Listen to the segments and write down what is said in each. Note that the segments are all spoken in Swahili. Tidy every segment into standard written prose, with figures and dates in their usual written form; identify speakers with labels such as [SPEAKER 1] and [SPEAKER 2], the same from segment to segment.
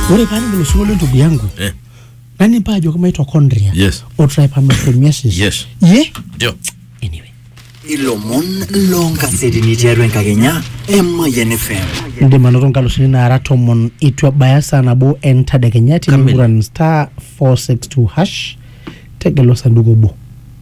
[SPEAKER 1] Ore pale ngelo solo ndugu yangu. Nani pajo kama mitochondria?
[SPEAKER 2] Yes.
[SPEAKER 1] O trypanosomiasis.
[SPEAKER 2] Yes.
[SPEAKER 1] Ye?
[SPEAKER 2] Ndio.
[SPEAKER 1] Anyway.
[SPEAKER 3] Ilomon longa sedini tiarwen kagenya Mayan FM.
[SPEAKER 1] Ndimanoto nkalusini na aratomon itwa bayasa na bo enter Kenyati Nguran *462 hash tegelo sanduko bo.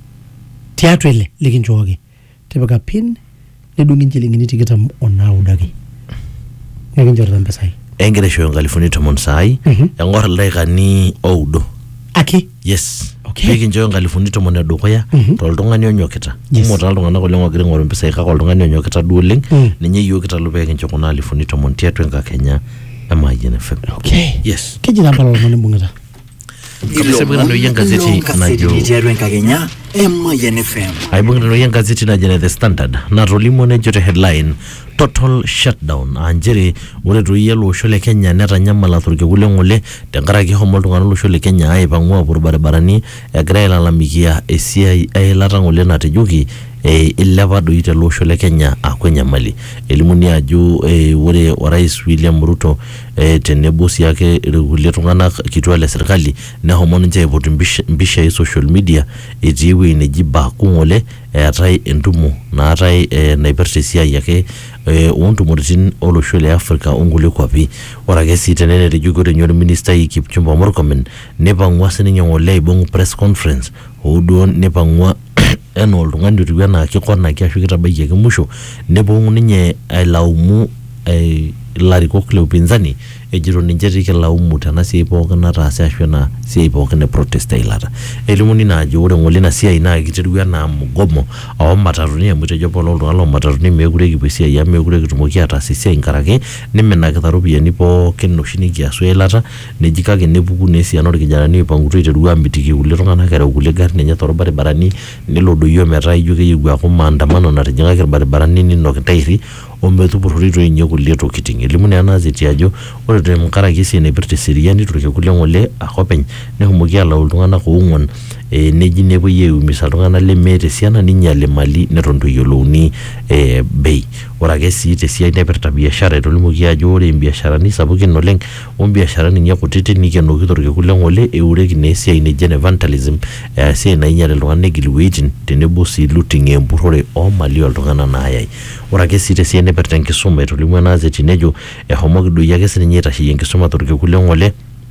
[SPEAKER 1] Tiatwele likinjoge. Tebeka pin nedungi njilingini tiketa onaudagi. Ngekinjora mpesai.
[SPEAKER 2] Engere shoyo ngalifuni tomon sai. Engor laikani oudo.
[SPEAKER 1] Aki?
[SPEAKER 2] Yes.
[SPEAKER 1] Okay.
[SPEAKER 2] Peki njoyo ngalifuni tomon edukuya. Toltungani onyokita. Umota altungana kolengo kiri ngoro mpesai kaka oltungani onyokita duoling. Ninye yokita lupeki njokona alifuni tomon tiatwenga Kenya Mayan FM.
[SPEAKER 1] Okay.
[SPEAKER 2] Yes.
[SPEAKER 1] Kijina mpala lomoni mbungita.
[SPEAKER 2] Ilomon
[SPEAKER 3] sedini tiarwen kagenya Mayan FM.
[SPEAKER 2] Aibungita no gazeti na jene The Standard. Na rolimo nejote headline total shutdown anjere ore to yelo shole Kenya netanyamala turke kule ngole tenkaraki homo tungana lo shole Kenya aipangwa pur barabarani egira ilalamikia esiai ailata ngole natejoki ilepa doi te lo shole Kenya akwenyamali elimuni ajo ore Rais William Ruto tenebo siake irkulie tunganak kitwa le serikali nehomo ninche aipotu mbisha e social media etii ewueji neji Baku ngole eetai entumo naatai naipirta esiai yake ontumoritin olosho le Afrika ongulie kwapi ore ake sii tenetejoki ore nyori minister Kipchumba Murkomen nepang'ua sininye ngole aibung press conference ouduo nepang'ua eno oltung'ani otiu enaa kikonaki ashu kitabayieki musho nepong'u ninye ailaumu ilarikok le upinzani ejito ninche tikilaumu tena siai pookin nataase ashu ena siai pookin e protest eilata elimuni naa ajo ore ngole ina siai naa kiterua enaa mgomo oo matatuni amu etejo polo oltung'ani loo matatuni meekure kipuo esiai amu meekure kitumoki ataas esiai nkaraki niminakita ropiyiani pookin oshi nikiasu eilata neji kake nepuku naa esiana orkijanani oipang'utua aiteru aamitiki kulie tung'anak ereu kulie garin enye torbaribarani nelo doyio metaa ijo keyieu aaku maandamano natijing'aki irbaribarani ninok ntairi ometupurrorito inye kulie tokiting elimu naa ena zeti ajo ore tenkaraki esiai naipirta eseriani turke kulie ngole akopeny nehomoki alau iltung'anak oong'uan neji nepuoi aiumisa iltung'anak lemeeta esiana ninyial imali neton itu eyiolouni bei ore ake sii tesiai naipirta biashara etolimuoki ajo ore imbiasharani sapukin oleng ombiasharani ninye kutitik nikenoki turke kulie ngole eureki naa esiai neji ene vandalism esiai nainyial iltung'anak negil iwueitin tenebo sii looting empurrore oomali oltung'anak naayai ore ake sii tesiai naipirta enkisuma etolimuo ena zeti nejo ehomoki doi ake sininye aitasheyie enkisuma turke kulie ngole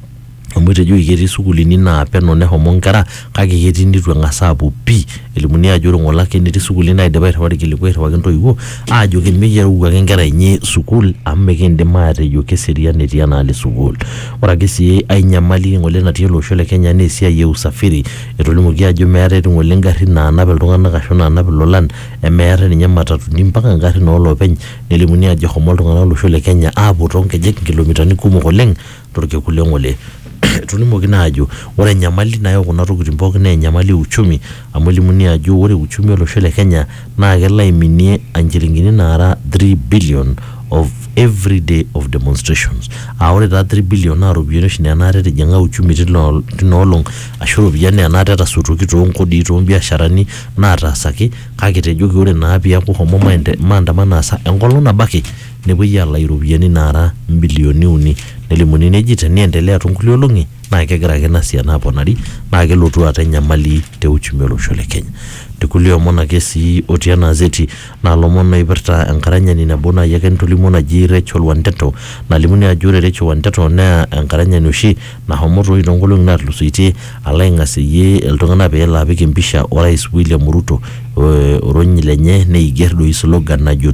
[SPEAKER 2] amu etejoki ketii sukuulini naa peno nehomo nkera kake ketii nitu eng'as aapuo pii elimuni ajo ore ng'ole ake netii sukuulini naidipa airriwari irkiliku airriwaki ntoiwuo aajo meyieu ake nkera enye sukuul amu mikindim aatejo keserian etii enaalo sukuul ore ake sii ai nyamali ng'ole natii olosho le Kenya naa esiai e usafiri etolimuoki ajo meetai ng'ole ngarrin naanap iltung'anak ashu naanap ilolan emeetai ninye matatuni mpaka ngarrin oolopeny nelimuni ajo homo iltung'anak olosho le Kenya aapuo toonkejek nkilomitani kumok oleng turke kulie ng'ole etolimuoki naa ajo ore enyamali nayau kuna tokitin pookin naa enyamali uchumi amu elimuni ajo ore uchumi olosho le Kenya naa kelo aiminie inchilingini naara 3 billion of every day of demonstrations ore taa 3 billion naa ropiyiani oshi naanaata etijing'a uchumi tina olong ashu ropiyiani naanaata etasotuoki toonkodii toombiasharani naataasaki kake tejoki ore naa piaku homo maandamano aasa enkolong nabo ake nepuoi alai ropiyiani naara mbilioni 3 nelimuni neji teniendelea toonkulie olong'i naa kegira ake ina siana aponari naa kelotu aata enyamali te uchumi olosho le Kenya tekulie omon ake sii otii ena zeti naa lomon naipirta enkaranyani nabo naai ake ntolimuo naji Rachel Wandeto nalimuni ajo ore Rachel Wandeto naa enkaranyani oshi nahomo toi toonkolong'i naatulusoitie alo aing'aseyie iltung'anak peelo apik empisha o Rais William Ruto oronyi lenye neigerr doi slogan najo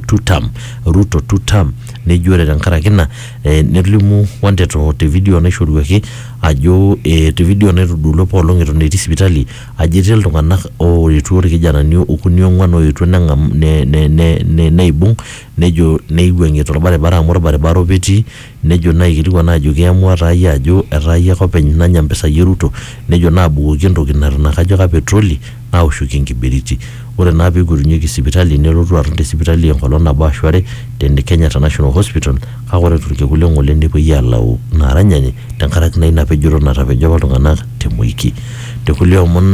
[SPEAKER 2] Ruto two term nejo ore tenkaraki ina nelimu Wandeto te video naishoruaki ajo te video naitodoluo poolong eton etii sipitali ajo etii iltung'anak ooetuo irkijanani okuni ong'uan ooetuo neng'am neibung nejo neiwuang'ie torbaribara amu orbaribara opetii nejo naikilikuan ajo kiamua taayie ajo etaayie ake openy nanya mpisai e Ruto nejo naabukoki entoki naton akajo ka petroli naoshoki enkibiriti ore naa peikutunyieki sipitali nelotu aton te sipitali enkolong nabo ashu are te Kenyatta National Hospital kake ore turke kulie ng'ole nepuoi alau naaranyani tenkaraki naa ina pejoto natapejo apa iltung'anak te Moiki tekulie omon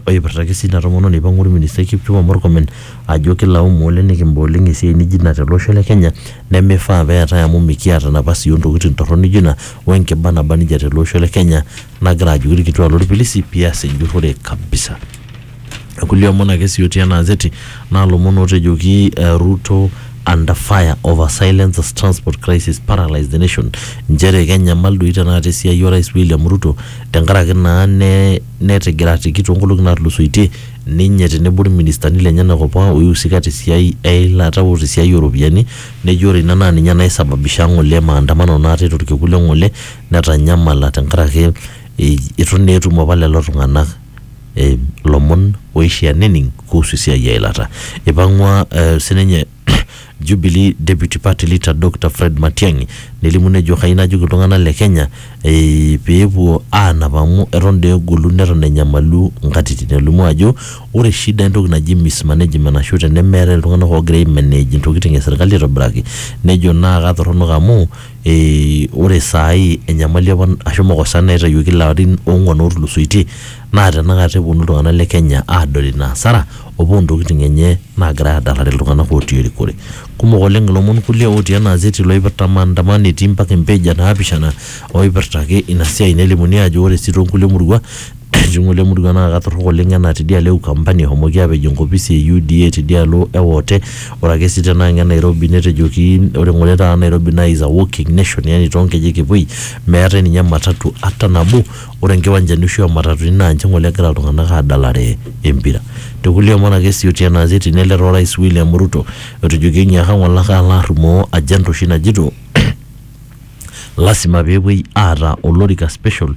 [SPEAKER 2] oipirtaki sii ina tomononi ipang'ua orministai Kipchumba Murkomen ajo kilaumu oleng nikimboleng esiai nijo ina tele osho le Kenya nemifaa peetai amu mikiata napasi oontokitin torrok nijo ina wenkiba naba nija tele osho le Kenya nagira ajoki irkituak lorpolisi pias enjurrore kabisa. Kulie omon ake sii otii ena gazeti naa lomon otejoki Ruto under fire over silence as transport crisis paralyzed the nation. Njere kenyamal doi tenakata esiai orais William Ruto tenkaraki naa netigirati toonkolong'i naatulusoitie ninye tenebo irministani lenyenak apa oihusika tesiai eilata o tesiai ooropiyiani nejo ore ina naa ninye naisababisha ng'ole maandamano natii torkekun le ng'ole netanyamala tenkaraki itu naa etum apa lelo tung'anak lomon oishia nening kuhusu esiai eilata. Ipang'ua sininye Jubilee Deputy Party Leader Dr. Fred Matiang'i nelimu nejo kayieu najoki iltung'anak le Kenya peepuo aanap amu eton dee egolu neton enyamalu nkatitin. Elimu ajo ore shida entoki naji mismanagement ashu tenemeeta iltung'anak oogira aimanage intokitin esirkali aitobiraki nejo naa katorronok amu ore saai enyamali apa ashu makosa naitayioki ilarin 4 ootulusoitie naa tenakata eponu iltung'anak le Kenya aadol ina hasara opuo ntokitin enye naagira adalare iltung'anak otii erikore. Kumok oleng ilomon kulie otii ena gazeti loipirta maandamano etii mpaka empeja naapishana oipirta ake ina siai nelimuni ajo ore sii toonkulie murua ng'ole murua naa katorrok oleng enaa tidialo Ukambani ehomoki aapej enkopisi e UDA tidialo ewote. Ore ake sii tenaa Nairobi netejoki ore ng'ole taata Nairobi naa is a walking nation, yani toonkejek epuoi meetai ninye matatu hata nabo. Ore nkiwanjani oshi oomatatuni naa nche ng'ole egira iltung'anak aadalare empira. Tekulie omon ake sii otii ena gazeti neleta orais William Ruto etejoki nyaaka ng'ole ake alo arrumoo agenda oshi najito lasima peepuoi aata olorika special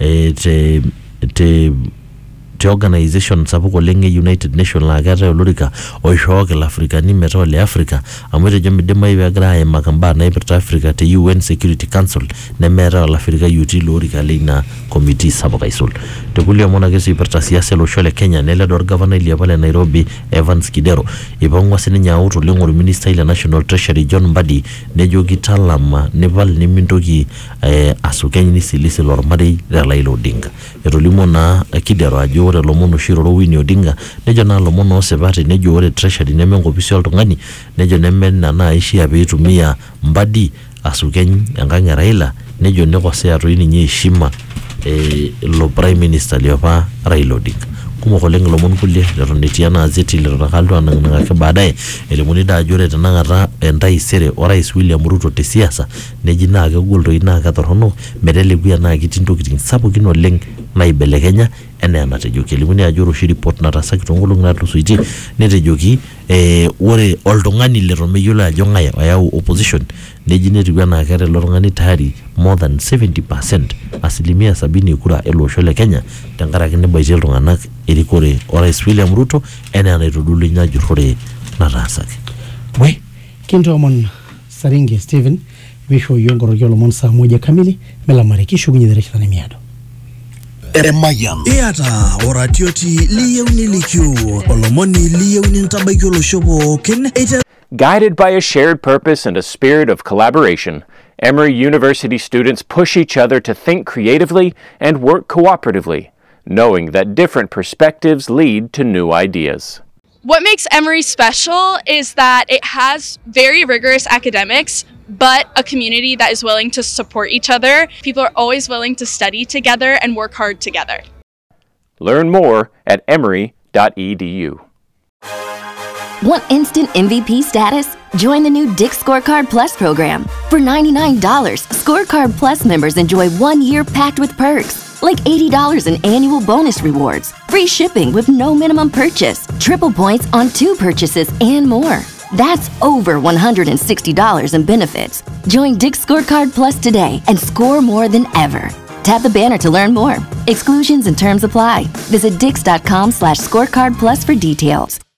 [SPEAKER 2] te organization sapuk oleng e United Nations laa keetai olorika oishooki ilafrikani metaa ole Africa amu etejo midimayu peegira aimaki imbaa naipirta Africa te UN Security Council nemeetai olafrikai otii ilo orika leina committee sapuk aisul. Tekulie omon ake sii ipirta siasa olosho le Kenya neleda orgavanai liapa le Nairobi Evans Kidero ipang'ua sininye aut oleng orministai le National Treasury John Mbadi nejoki talama nipal nimintoki asukeny nisilisil ormarei le Raila Odinga. Etolimuo naa Kidero ajo ore lomon oshi roro Winnie Odinga nejo naa lomon oosipati nejo ore treasury neme enkopisi oltung'ani nejo neme naa ishia peitumia Mbadi asukeny enkang e Raila nejo nikosea toi ninye heshima ilo prime minister liopa Raila Odinga. Kumok oleng ilomon kulie leton etii ena gazeti leton anang'aki baadaye elimuni daa ajo ore tenakata entaisere orais William Ruto te siasa neji naa kegol toi naa ketorronok meteleku naa ketii ntokitin sapukin oleng naibelekenya enaa enatejoki. Elimuni ajo ore oshi report nataasaki toonkolong'i naatulusoitie netejoki ore oltung'ani leton meyiolo ajo ng'ae oyau opposition neji netiu enaa keeta ilo tung'ani tayari more than 70% 70% kura ele osho le Kenya tenkaraki nebaitie iltung'anak erikore orais William Ruto enaa enaitodolu ina jurrore nataasaki.
[SPEAKER 1] Kintoomon Saringe Stephen bisho yongoroki olomon saa 1 kamili melamari kishugunye dereshana miado.
[SPEAKER 3] Emayan
[SPEAKER 4] Eata oratioti liyeuni likiu olomoni liyeuni ntabaiki olosho pookin.
[SPEAKER 5] Guided by a shared purpose and a spirit of collaboration, Emory University students push each other to think creatively and work cooperatively, knowing that different perspectives lead to new ideas.
[SPEAKER 6] What makes Emory special is that it has very rigorous academics, but a community that is willing to support each other. People are always willing to study together and work hard together.
[SPEAKER 5] Learn more at emory.edu.
[SPEAKER 7] Want instant MVP status? Join the new Dick's Scorecard Plus program. For $99, Scorecard Plus members enjoy 1 year packed with perks, like $80 in annual bonus rewards, free shipping with no minimum purchase, triple points on 2 purchases, and more. That's over $160 in benefits. Join Dick's Scorecard Plus today and score more than ever. Tap the banner to learn more. Exclusions and terms apply. Visit dix.com/scorecard plus for details.